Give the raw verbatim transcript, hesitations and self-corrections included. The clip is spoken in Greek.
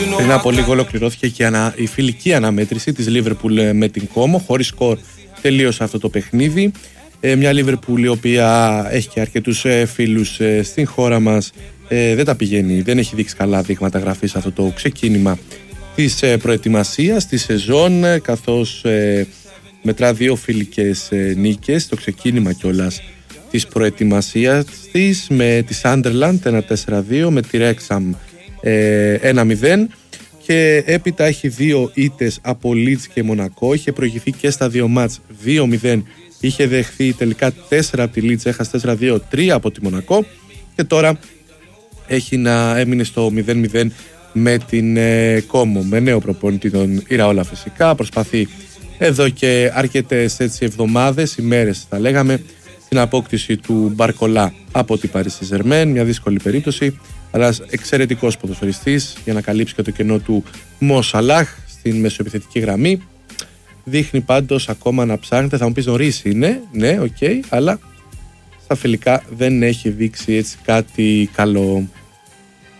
Πριν από λίγο ολοκληρώθηκε και ανα... η φιλική αναμέτρηση της Λίβερπουλ με την Κόμο. Χωρίς σκορ τελείωσε αυτό το παιχνίδι. Ε, μια Λίβερπουλ η οποία έχει και αρκετούς ε, φίλους ε, στην χώρα μας. Ε, δεν τα πηγαίνει, δεν έχει δείξει καλά δείγματα γραφής αυτό το ξεκίνημα της ε, προετοιμασίας της σεζόν, ε, καθώς ε, μετρά δύο φιλικές ε, νίκες στο ξεκίνημα κιόλας της προετοιμασίας της, με τη Sunderland ένα τέσσερα δύο, με τη Wrexham ε, ένα μηδέν, και έπειτα έχει δύο ήττες από Leeds και Μονακό. Είχε προηγηθεί και στα δύο μάτς δύο μηδέν, είχε δεχθεί τελικά τέσσερα από τη Leeds, έχασε τέσσερα δύο, τρία από τη Μονακό, και τώρα έχει να έμεινε στο μηδέν μηδέν με την ε, Κόμο, με νέο προπονητή, τον Ιραόλα φυσικά. Προσπαθεί εδώ και αρκετές έτσι εβδομάδες, ημέρες θα λέγαμε, την απόκτηση του Μπαρκολά από την Paris Saint-Germain. Μια δύσκολη περίπτωση, αλλά εξαιρετικός ποδοσφαιριστής για να καλύψει και το κενό του Μο Σαλάχ στην μεσοεπιθετική γραμμή. Δείχνει πάντως ακόμα να ψάχνεται. Θα μου πεις νωρίς είναι, ναι, οκ, okay, αλλά στα φιλικά δεν έχει δείξει έτσι κάτι καλό.